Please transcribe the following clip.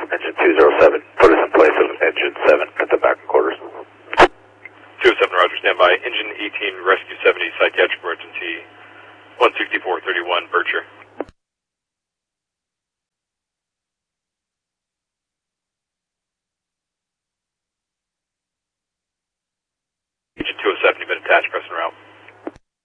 Engine 207, put us in place of engine 7 at the back quarters. 207, roger, stand by. Engine 18, rescue 70, psychiatric emergency, 16431,